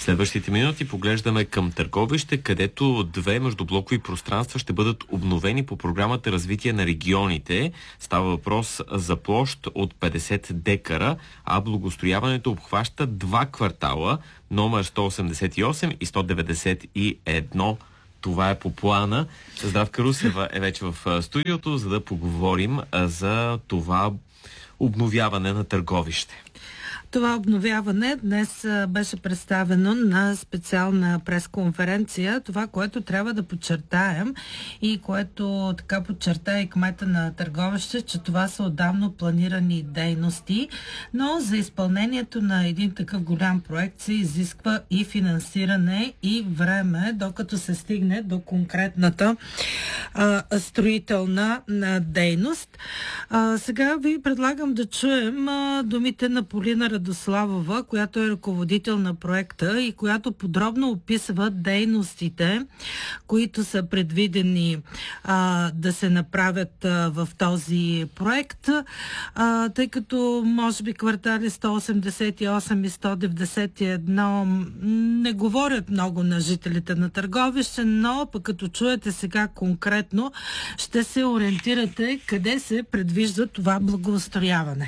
следващите минути поглеждаме към Търговище, където две междублокови пространства ще бъдат обновени по програмата Развитие на регионите. Става въпрос за площ от 50 декара, а благоустрояването обхваща два квартала, номер 188 и 191. Това е по плана. Здравка Русева е вече в студиото, за да поговорим за това обновяване на Търговище. Това обновяване днес беше представено на специална пресконференция. Това, което трябва да подчертаем и което така подчерта и кмета на Търговище, че това са отдавна планирани дейности, но за изпълнението на един такъв голям проект се изисква и финансиране, и време, докато се стигне до конкретната строителна дейност. Сега ви предлагам да чуем думите на Полина Радославова, която е ръководител на проекта и която подробно описва дейностите, които са предвидени да се направят в този проект, тъй като може би квартали 188 и 191 не говорят много на жителите на Търговище, но пък като чуете сега конкретно, ще се ориентирате къде се предвижда това благоустрояване.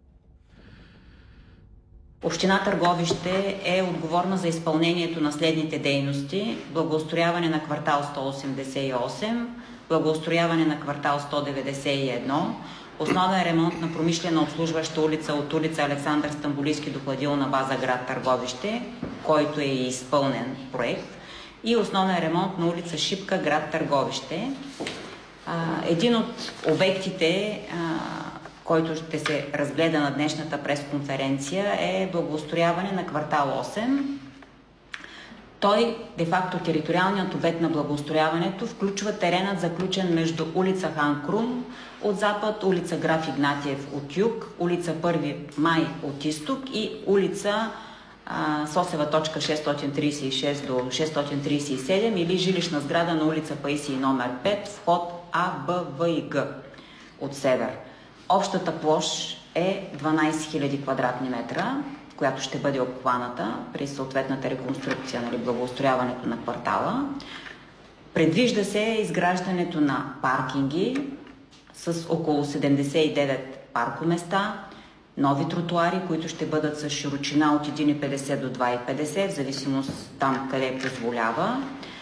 Община Търговище е отговорна за изпълнението на следните дейности: благоустрояване на квартал 188, благоустрояване на квартал 191, основен ремонт на промишлена обслужваща улица от улица Александър Стамболийски до хладилна база град Търговище, който е изпълнен проект, и основен ремонт на улица Шипка, град Търговище. Един от обектите, който ще се разгледа на днешната пресконференция, е благоустрояване на квартал 8. Той, де-факто, териториалният обект на благоустрояването включва теренът, заключен между улица Хан Крум от запад, улица Граф Игнатиев от юг, улица 1 май от изток и улица Сосева точка 636 до 637 или жилищна сграда на улица Паисий номер 5, вход А, Б, В и Г от север. Общата площ е 12 000 квадратни метра, която ще бъде обхваната при съответната реконструкция, благоустрояването на квартала. Предвижда се изграждането на паркинги с около 79 паркоместа, нови тротуари, които ще бъдат с широчина от 1,50 до 2,50, в зависимост там къде позволява.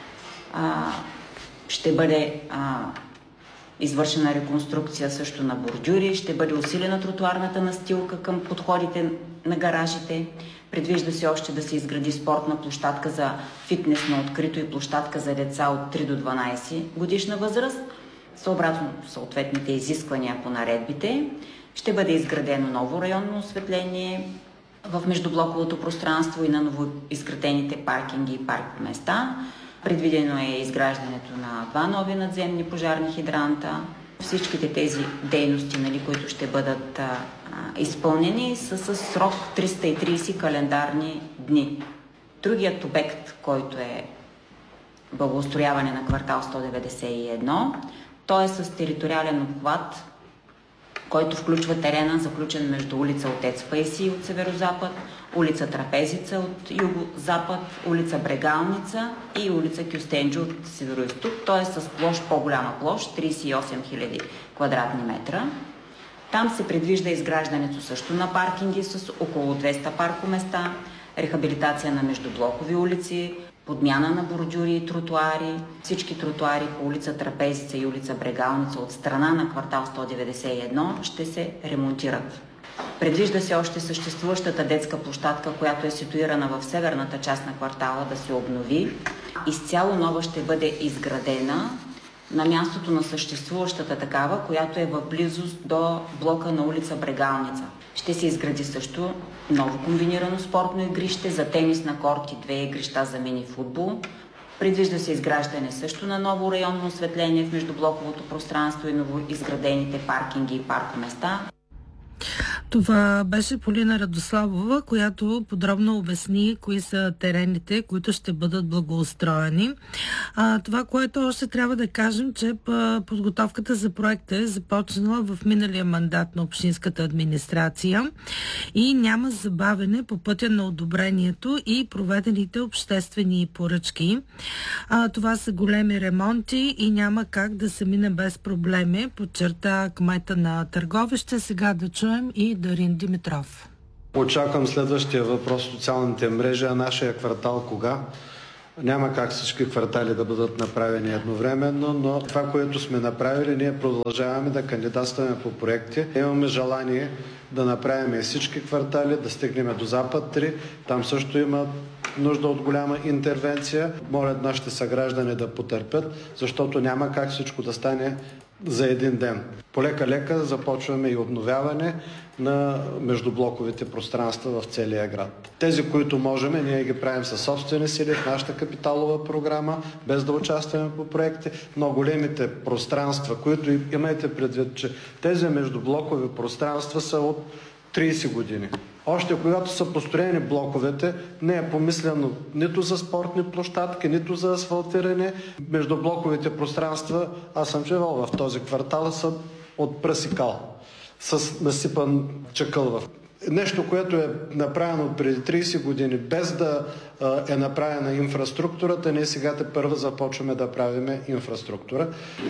Ще бъде извършена реконструкция също на бордюри, ще бъде усилена тротуарната настилка към подходите на гаражите. Предвижда се още да се изгради спортна площадка за фитнес на открито и площадка за деца от 3 до 12 годишна възраст, съобразно съответните изисквания по наредбите. Ще бъде изградено ново районно осветление в междублоковото пространство и на новоизградените паркинги и паркоместа. Предвидено е изграждането на 2 нови надземни пожарни хидранта. Всичките тези дейности, които ще бъдат изпълнени, са с срок 330 календарни дни. Другият обект, който е благоустрояване на квартал 191, той е с териториален обхват, който включва терена, заключен между улица Отец Паисий от северозапад, улица Трапезица от югозапад, улица Брегалница и улица Кюстенджо от североизток. Той е с площ, по-голяма площ, 38 000 квадратни метра. Там се предвижда изграждането също на паркинги с около 200 паркоместа, рехабилитация на междублокови улици, подмяна на бордюри и тротуари. Всички тротуари по улица Трапезица и улица Брегалница от страна на квартал 191 ще се ремонтират. Предвижда се още съществуващата детска площадка, която е ситуирана в северната част на квартала, да се обнови. Изцяло нова ще бъде изградена на мястото на съществуващата такава, която е в близост до блока на улица Брегалница. Ще се изгради също ново комбинирано спортно игрище за тенис на корт и 2 игрища за мини футбол. Предвижда се изграждане също на ново районно осветление в междублоковото пространство и новоизградените паркинги и паркоместа. Това беше Полина Радославова, която подробно обясни кои са терените, които ще бъдат благоустроени. Това, което още трябва да кажем, че подготовката за проекта е започнала в миналия мандат на общинската администрация и няма забавене по пътя на одобрението и проведените обществени поръчки. Това са големи ремонти и няма как да се мине без проблеми, подчерта кмета на Търговище. Сега да чуем и Дарин Димитров. Очаквам следващия въпрос в социалните мрежи, а нашия квартал кога? Няма как всички квартали да бъдат направени едновременно, но това, което сме направили, ние продължаваме да кандидатстваме по проекти. Имаме желание да направим всички квартали, да стигнем до Запад 3. Там също има нужда от голяма интервенция. Моля нашите съграждани да потърпят, защото няма как всичко да стане за един ден. Полека-лека започваме и обновяване на междублоковите пространства в целия град. Тези, които можем, ние ги правим със собствени сили в нашата капиталова програма, без да участваме по проекти, но големите пространства, които имайте предвид, че тези междублокови пространства са от 30 години. Още когато са построени блоковете, не е помислено нито за спортни площадки, нито за асфалтиране. Междублоковите пространства, аз съм живал в този квартал, са от пръс и кал, с насипан чакъл. Нещо, което е направено преди 30 години, без да е направена инфраструктурата, ние сега първо започваме да правиме инфраструктура.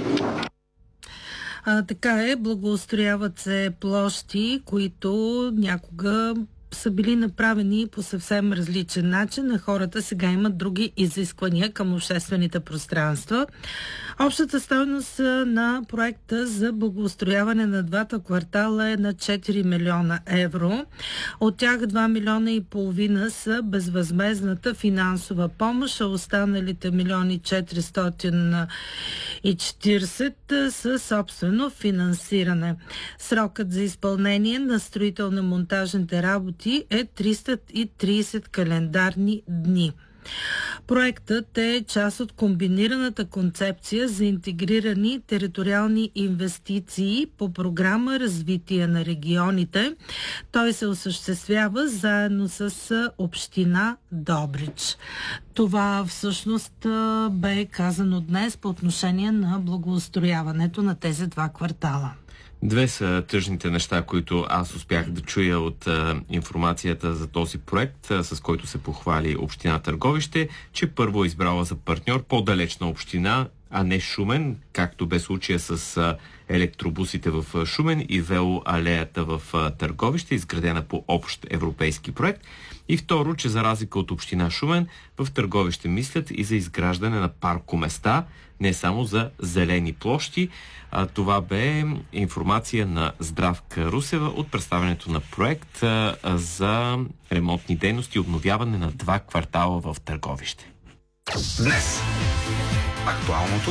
Така е, благоустрояват се площи, които някога са били направени по съвсем различен начин, а хората сега имат други изисквания към обществените пространства. Общата стойност на проекта за благоустрояване на двата квартала е на 4 милиона евро. От тях 2 милиона и половина са безвъзмездната финансова помощ, а останалите 1 440 са собствено финансиране. Срокът за изпълнение на строително-монтажните работи е 330 календарни дни. Проектът е част от комбинираната концепция за интегрирани териториални инвестиции по програма Развитие на регионите. Той се осъществява заедно с община Добрич. Това всъщност бе казано днес по отношение на благоустрояването на тези два квартала. Две са тъжните неща, които аз успях да чуя от информацията за този проект, с който се похвали община Търговище, че първо е избрала за партньор по-далечна община, а не Шумен, както бе случая с електробусите в Шумен и велоалеята в Търговище, изградена по общ европейски проект. И второ, че за разлика от община Шумен, в Търговище мислят и за изграждане на паркоместа, не само за зелени площи. Това бе информация на Здравка Русева от представянето на проект за ремонтни дейности и обновяване на 2 квартала в Търговище. Днес актуалното,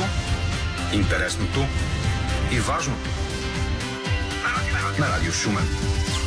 интересното и важното на Радио Шумен.